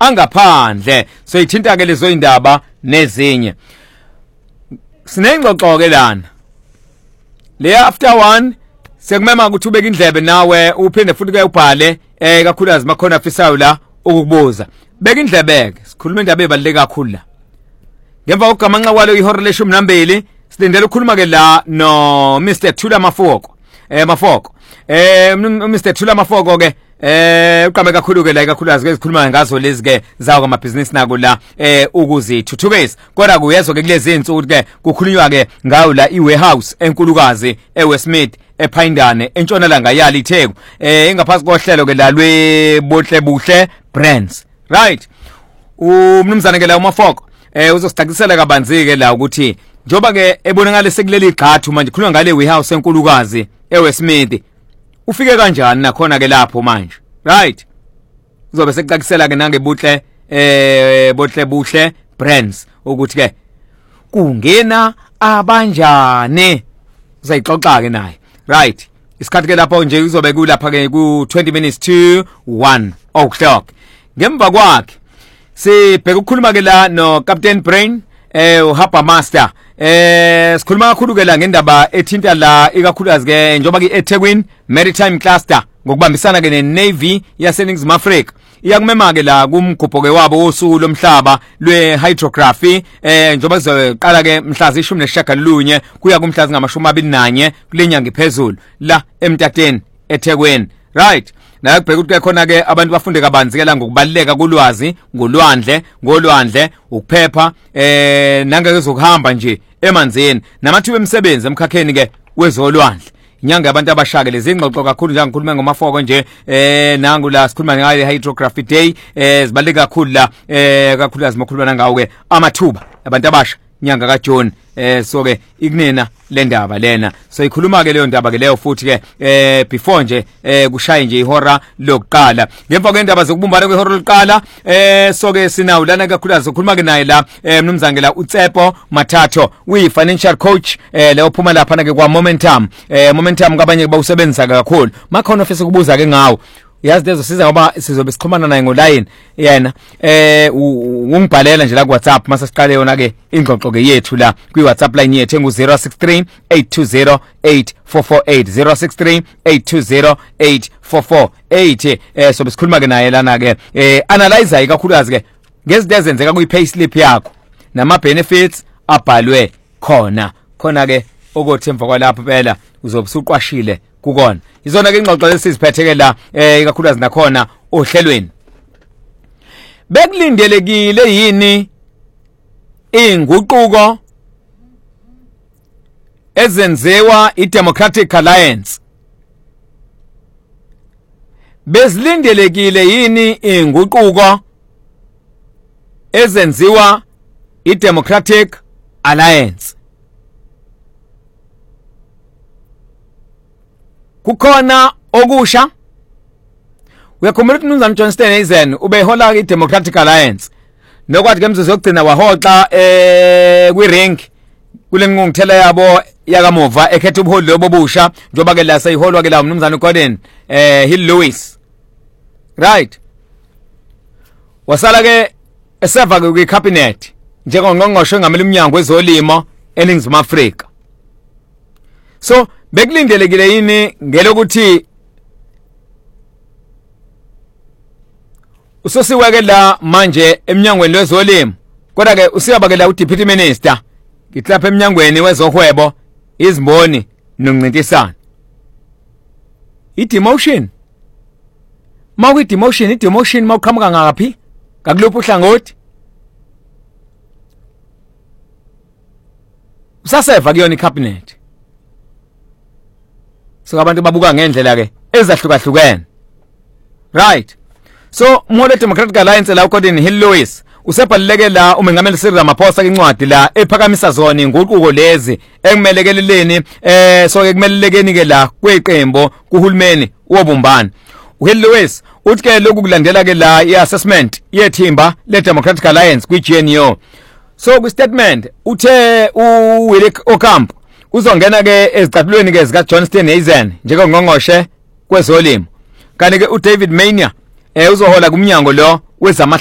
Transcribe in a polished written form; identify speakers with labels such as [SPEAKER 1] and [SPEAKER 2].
[SPEAKER 1] angaphandle. So ithinta ke lezo indaba nezinye. Sinengxoxo ke lana. Le after one sekumema ukuthi ubeke indlebe nawe uphinde futhi ke ubhale kakhulukazi makhona afisayo la ukukubuza. Beka indlebeke sikhuluma indaba ebaluleke kakhulu la. Ngemva kokugamanxa kwalo ihora leshumi nambili silindele ukukhuluma ke la no Mr Thula Mafoko. Mafoko. Mr Thula Mafoko ke uqame kakhulu ke la kakhulukazi ke sikhuluma ngazo lezi ke zawo kwamabhizinisi nako la ukuzithuthukisa. Kodwa kuyezwa ke kulezi insuku ke kukhulunywa ke ngawo la iwarehouse enkulukazi eWestmead ePhindane entshonalanga yali iTheku engaphansi kohlelo ke la lweBohle Buhle Brands. Right. Umnumzana ke la uMafoko uzosicacisela kabanzi ke la ukuthi njoba ke ebonakala sekuleli igqathu manje khuluma ngale warehouse enkulukazi eWestmead ufike kanjani nakhona ke lapho manje. Right. Uzobe sekucacisela ke nangebuhle Bohle Buhle Brands ukuthi ke kungena abanjani uzayixoxa ke naye. Right. Isikhathi ke lapho nje uzobe kulapha ke ku 20 minutes to 1 o'clock. Ngemva kwakhe sibheka ukukhuluma ke la no Captain Brain uHaba Master sikhuluma kakhulu ke la ngendaba ethinta la ikakhulukazi ke njoba ke eThekwini Maritime Cluster ngokubambisana ke neNavy yaseNingizimu Afrika iyakumema ke la kumgubho ke wabo osuku lomhlaba lwehydrography njoba sizoqala ke mhla zi-19 kuya kumhla zi-21 kulenyanga iphezulu la eMtateni eThekwini. Right. Na kubheka ukuthi khona ke abantu bafunde kabanzi ke la ngokubaleka kulwazi ngolwandle ukuphepha nangeke zokuhamba nje emanzini namathuba emisebenzi emkhakheni ke wezolwandle. Inyanga yabantu abashaka lezi ingxoxo kakhulu nje ngikhuluma ngoMafoko nje nangu la sikhuluma ngayo Hydrography Day zibaleka kakhulu la kakhulu azimakhuluma ngawo ke amathuba abantu abasha inyanga kaJune so ke ikunena le ndaba lena so ikhuluma ke leyo ndaba ke leyo futhi ke before nje kushaye nje ihora lokuqala ngemva kwendaba zokubumbana kwehora lokuqala so ke sinawo lana kakhulu azokhuluma ke naye la mnumzane la uTsepo Mathatho uyi financial coach le uphuma lapha na ke kwa Momentum kabanye bawusebenzisa kakhulu makhona ofisa ukubuza ke ngawo yazi lezo siza ngoba sizobe sikhomana naye ngoline yena ungibhalela nje la ku WhatsApp mase siqale yona ke ingxoxo ke yethu la kwi WhatsApp line yethu engu 063 820 8448 063 820 8448 so besikhuluma ke naye lana ke analyzer ikakhulukazi ke ngezinto ezenzeka kuyi payslip yakho nama benefits abhalwe khona ke okothi emva kwalapho phela uzobe usuqwashile kukona izona ke ingxoxo lesiziphethe la ikakhulukazi nakhona ohlelweni. Bekulindelekile yini inguquko ezenziwa iDemocratic Alliance? Bezilindelekile yini inguquko ezenziwa iDemocratic Alliance? Kukhona okusha uyakhumbula ukuthi mnumzane Johnston Eisen ubehola iDemocratic Alliance nokwathi ke mzuzu yokugcina wahoxa kwiring kule ngungithela yabo yakamuva ekhetha ubuholi lobobusha njoba ke la sayiholwa ke la mnumzane Gordon Hill Lewis. Right. Wasala ke eseva ke cabinet njengongqongqoshe ngamele umnyango wezolimo eNingizimu Afrika. So bekulindelekile yini ngelokuthi usosiweke la manje eminyangweni wezolimo kodwa ke usiyabakela uDeputy Minister ngihlapha eminyangweni wezohwebo izimboni nokuncintisana i-demotion i-demotion mawuqhamuka ngaphi ngakuluphi uhlangothi usaseva kuyona icabinet so abantu babuka ngendlela ke ezahlukahlukene. Right. So umholi Democratic Alliance la uGordon Hill Lewis usebhaleke la umengameli Cyril Ramaphosa incwadi la ephakamisa zona inguquko lezi ekumeleleleni so ke kumelelekeni ke la kweqembo kuhulumeni wobumbano. uHill Lewis uthi ke lokhu kulandela ke la iassessment yethimba leDemocratic Alliance kwiGNU. So ku statement uthe uWillie Ocampo uzongena ke ezicathulweni ke zika Johnston Eisen njengongqongqoshe kwezolimo kanti ke uDavid Maynia uzohola kumnyango lo wezama